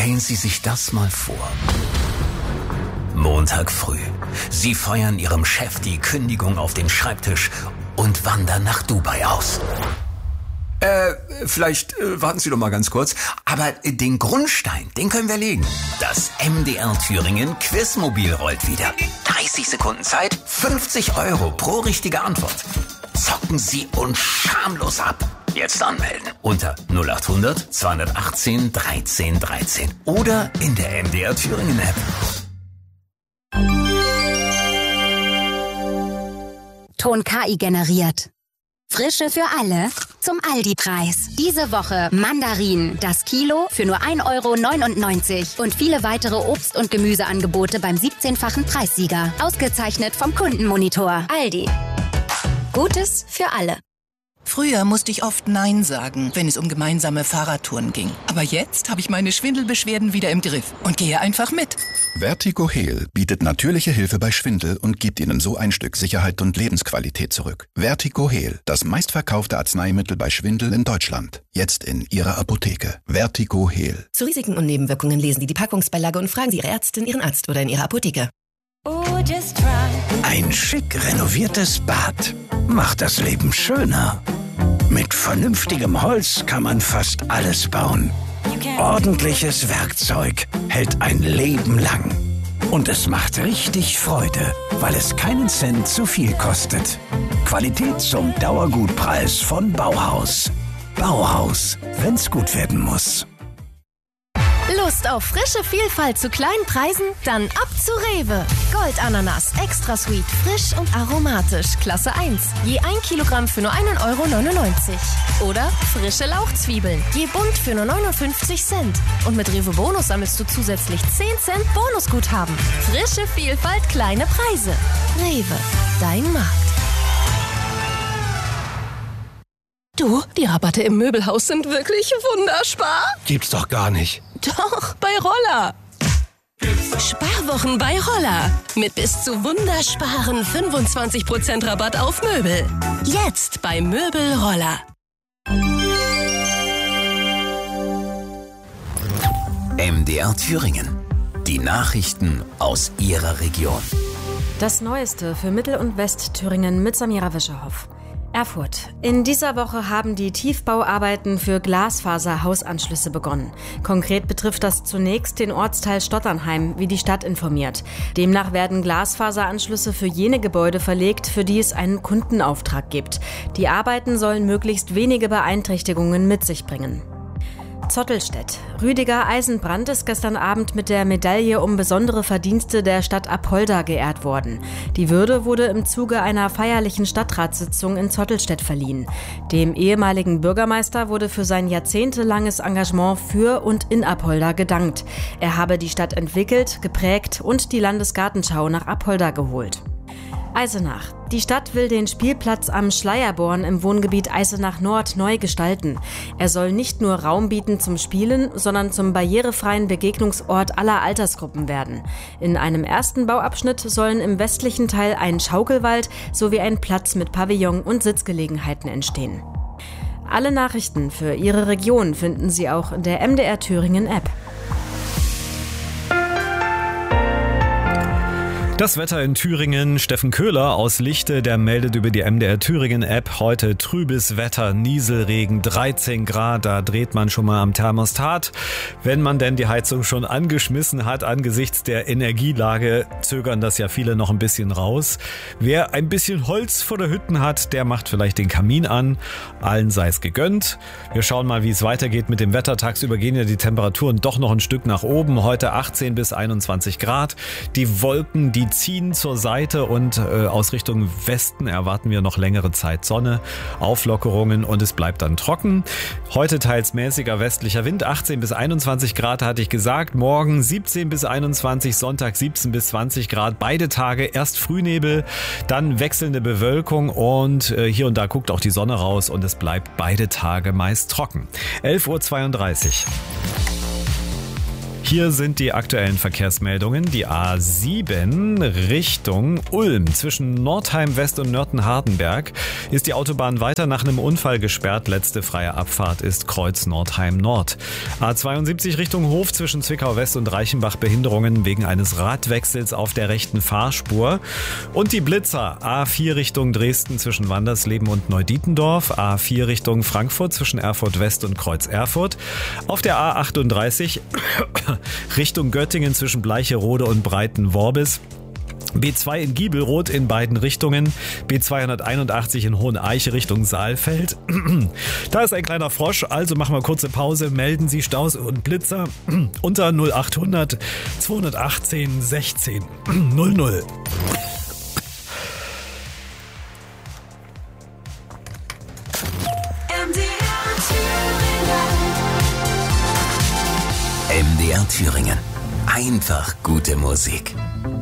Stellen Sie sich das mal vor. Montag früh. Sie feuern Ihrem Chef die Kündigung auf den Schreibtisch und wandern nach Dubai aus. Vielleicht warten Sie doch mal ganz kurz. Aber den Grundstein, den können wir legen. Das MDR Thüringen Quizmobil rollt wieder. 30 Sekunden Zeit, 50 € pro richtige Antwort. Zocken Sie uns schamlos ab. Jetzt anmelden unter 0800 218 13 13 oder in der MDR Thüringen App. Ton KI generiert. Frische für alle zum Aldi-Preis. Diese Woche Mandarinen, das Kilo für nur 1,99 € und viele weitere Obst- und Gemüseangebote beim 17-fachen Preissieger. Ausgezeichnet vom Kundenmonitor. Aldi. Gutes für alle. Früher musste ich oft Nein sagen, wenn es um gemeinsame Fahrradtouren ging. Aber jetzt habe ich meine Schwindelbeschwerden wieder im Griff und gehe einfach mit. Vertigo Heal bietet natürliche Hilfe bei Schwindel und gibt Ihnen so ein Stück Sicherheit und Lebensqualität zurück. Vertigo Heal, das meistverkaufte Arzneimittel bei Schwindel in Deutschland. Jetzt in Ihrer Apotheke. Vertigo Heal. Zu Risiken und Nebenwirkungen lesen Sie die Packungsbeilage und fragen Sie Ihre Ärztin, Ihren Arzt oder in Ihrer Apotheke. Ein schick renoviertes Bad macht das Leben schöner. Mit vernünftigem Holz kann man fast alles bauen. Ordentliches Werkzeug hält ein Leben lang. Und es macht richtig Freude, weil es keinen Cent zu viel kostet. Qualität zum Dauergutpreis von Bauhaus. Bauhaus, wenn's gut werden muss. Lust auf frische Vielfalt zu kleinen Preisen? Dann ab zu Rewe. Goldananas, extra sweet, frisch und aromatisch, Klasse 1. Je 1 Kilogramm für nur 1,99 € Oder frische Lauchzwiebeln, je bunt für nur 59 Cent. Und mit Rewe Bonus sammelst du zusätzlich 10 Cent Bonusguthaben. Frische Vielfalt, kleine Preise. Rewe, dein Markt. Du, die Rabatte im Möbelhaus sind wirklich wunderbar. Gibt's doch gar nicht. Doch, bei Roller. Sparwochen bei Roller. Mit bis zu wundersparen 25% Rabatt auf Möbel. Jetzt bei Möbel Roller. MDR Thüringen. Die Nachrichten aus Ihrer Region. Das Neueste für Mittel- und Westthüringen mit Samira Wischerhoff. Erfurt. In dieser Woche haben die Tiefbauarbeiten für Glasfaser-Hausanschlüsse begonnen. Konkret betrifft das zunächst den Ortsteil Stotternheim, wie die Stadt informiert. Demnach werden Glasfaseranschlüsse für jene Gebäude verlegt, für die es einen Kundenauftrag gibt. Die Arbeiten sollen möglichst wenige Beeinträchtigungen mit sich bringen. Zottelstedt. Rüdiger Eisenbrand ist gestern Abend mit der Medaille um besondere Verdienste der Stadt Apolda geehrt worden. Die Würde wurde im Zuge einer feierlichen Stadtratssitzung in Zottelstedt verliehen. Dem ehemaligen Bürgermeister wurde für sein jahrzehntelanges Engagement für und in Apolda gedankt. Er habe die Stadt entwickelt, geprägt und die Landesgartenschau nach Apolda geholt. Eisenach. Die Stadt will den Spielplatz am Schleierborn im Wohngebiet Eisenach Nord neu gestalten. Er soll nicht nur Raum bieten zum Spielen, sondern zum barrierefreien Begegnungsort aller Altersgruppen werden. In einem ersten Bauabschnitt sollen im westlichen Teil ein Schaukelwald sowie ein Platz mit Pavillon und Sitzgelegenheiten entstehen. Alle Nachrichten für Ihre Region finden Sie auch in der MDR Thüringen App. Das Wetter in Thüringen. Steffen Köhler aus Lichte, der meldet über die MDR Thüringen App heute trübes Wetter, Nieselregen, 13 Grad, da dreht man schon mal am Thermostat. Wenn man denn die Heizung schon angeschmissen hat, angesichts der Energielage zögern das ja viele noch ein bisschen raus. Wer ein bisschen Holz vor der Hütten hat, der macht vielleicht den Kamin an. Allen sei es gegönnt. Wir schauen mal, wie es weitergeht mit dem Wetter. Tagsüber gehen ja die Temperaturen doch noch ein Stück nach oben. Heute 18 bis 21 Grad. Die Wolken, die ziehen zur Seite und aus Richtung Westen erwarten wir noch längere Zeit Sonne, Auflockerungen und es bleibt dann trocken. Heute teils mäßiger westlicher Wind, 18 bis 21 Grad hatte ich gesagt. Morgen 17 bis 21, Sonntag 17 bis 20 Grad. Beide Tage erst Frühnebel, dann wechselnde Bewölkung und hier und da guckt auch die Sonne raus und es bleibt beide Tage meist trocken. 11:32 Uhr. Hier sind die aktuellen Verkehrsmeldungen. Die A7 Richtung Ulm zwischen Nordheim West und Nörten-Hardenberg ist die Autobahn weiter nach einem Unfall gesperrt. Letzte freie Abfahrt ist Kreuz Nordheim Nord. A72 Richtung Hof zwischen Zwickau West und Reichenbach Behinderungen wegen eines Radwechsels auf der rechten Fahrspur. Und die Blitzer A4 Richtung Dresden zwischen Wandersleben und Neudietendorf. A4 Richtung Frankfurt zwischen Erfurt West und Kreuz Erfurt. Auf der A38 Richtung Göttingen zwischen Bleicherode und Breitenworbis. B2 in Giebelroth in beiden Richtungen, B281 in Hoheneiche Richtung Saalfeld. Da ist ein kleiner Frosch, also machen wir kurze Pause, melden Sie Staus und Blitzer unter 0800 218 16 00. MDR Thüringen. Einfach gute Musik.